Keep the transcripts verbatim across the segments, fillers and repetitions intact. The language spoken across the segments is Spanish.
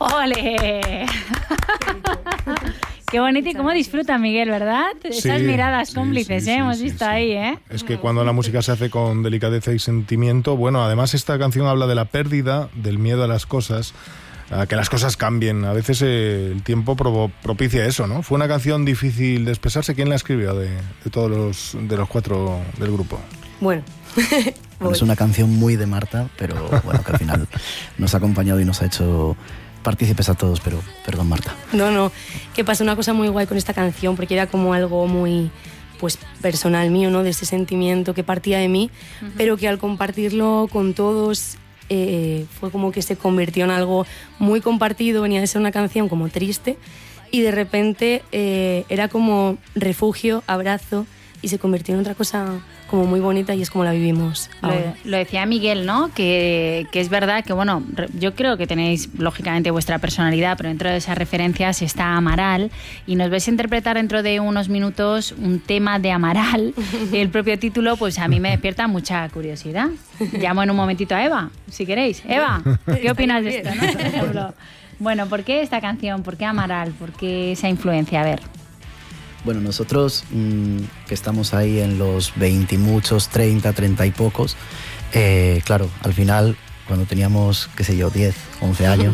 ¡Ole! Qué bonito y cómo disfruta Miguel, ¿verdad? Sí, Esas miradas sí, cómplices, sí, ¿eh? sí, Hemos sí, visto sí. ahí, ¿eh? Es que cuando la música se hace con delicadeza y sentimiento, bueno, además esta canción habla de la pérdida, del miedo a las cosas, a que las cosas cambien. A veces eh, el tiempo provo- propicia eso, ¿no? Fue una canción difícil de expresarse. ¿Quién la escribió de, de todos los, de los cuatro del grupo? Bueno, Bueno, es una canción muy de Marta, pero bueno, que al final nos ha acompañado y nos ha hecho partícipes a todos, pero perdón, Marta. no, no, que pasó una cosa muy guay con esta canción, porque era como algo muy, pues, personal mío, ¿no? De ese sentimiento que partía de mí, uh-huh. pero que al compartirlo con todos eh, fue como que se convirtió en algo muy compartido. Venía de ser una canción como triste y de repente eh, era como refugio, abrazo, y se convirtió en otra cosa como muy bonita, y es como la vivimos ahora. Lo, lo decía Miguel, ¿no? Que, que es verdad que, bueno, yo creo que tenéis lógicamente vuestra personalidad, pero dentro de esas referencias está Amaral, y nos vais a interpretar dentro de unos minutos un tema de Amaral. El propio título, pues a mí me despierta mucha curiosidad. Llamo en un momentito a Eva, si queréis. Eva, ¿qué opinas de esto, no? Por ejemplo. Bueno, ¿por qué esta canción? ¿Por qué Amaral? ¿Por qué esa influencia? A ver. Bueno, nosotros mmm, que estamos ahí en los veinte y muchos, treinta, treinta y pocos, eh, claro, al final, cuando teníamos, qué sé yo, diez, once años,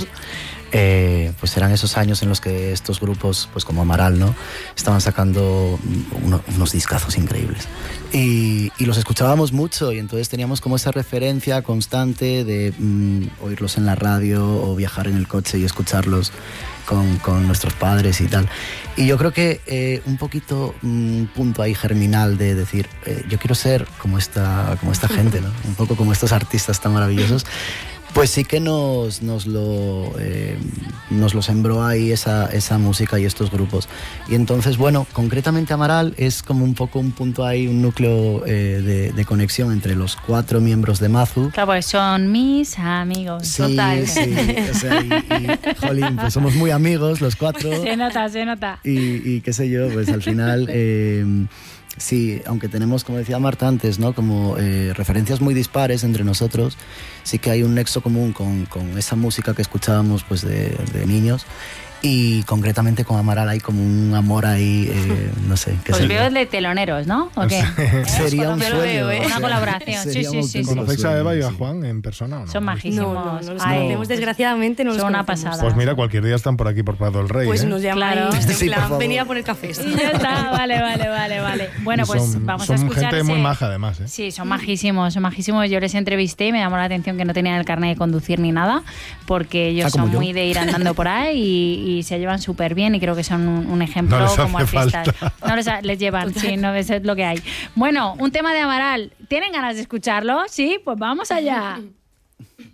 eh, pues eran esos años en los que estos grupos, pues como Amaral, ¿no?, estaban sacando uno, unos discazos increíbles. Y, y los escuchábamos mucho, y entonces teníamos como esa referencia constante de mmm, oírlos en la radio o viajar en el coche y escucharlos Con, con nuestros padres y tal. Y yo creo que eh, un poquito un punto ahí germinal de decir, eh, yo quiero ser como esta, como esta gente, ¿no? Un poco como estos artistas tan maravillosos. Pues sí que nos, nos, lo, eh, nos lo sembró ahí esa, esa música y estos grupos. Y entonces, bueno, concretamente Amaral es como un poco un punto ahí, un núcleo eh, de, de conexión entre los cuatro miembros de Mazu. Claro, pues son mis amigos. Sí, total. sí, o sea, y, y, jolín, pues somos muy amigos los cuatro. Se nota, se nota. Y, y qué sé yo, pues al final... Eh, sí, aunque tenemos, como decía Marta antes, ¿no?, como eh, referencias muy dispares entre nosotros, sí que hay un nexo común con, con esa música que escuchábamos pues de, de niños. Y concretamente con Amaral hay como un amor ahí, eh, no sé. ¿Qué Os veo de teloneros, ¿no? ¿O qué? Sería un Yo sueño. lo veo, ¿eh? O sea, Una colaboración, sí, sí, sí. sí. ¿Conocéis a Eva y a Juan en persona o no? Son majísimos. No, no, no los Ay, conocemos, desgraciadamente no los son una conocemos. pasada. Pues mira, cualquier día están por aquí por Prado del Rey. Pues ¿eh? nos llaman, Claro. en Sí, plan, por favor. venía por el café. Y ya está, vale, vale, vale, vale. Bueno, Y pues son, vamos son a escuchar gente ese... muy maja además, ¿eh? Sí, son majísimos, son majísimos. Yo les entrevisté y me llamó la atención que no tenían el carnet de conducir ni nada, porque ellos Ah, como son yo. muy de ir andando por ahí y, y se llevan súper bien, y creo que son un, un ejemplo No les hace como artistas. falta. No les, ha- les llevan, sí, no es lo que hay. Bueno, un tema de Amaral. ¿Tienen ganas de escucharlo? Sí, pues vamos allá.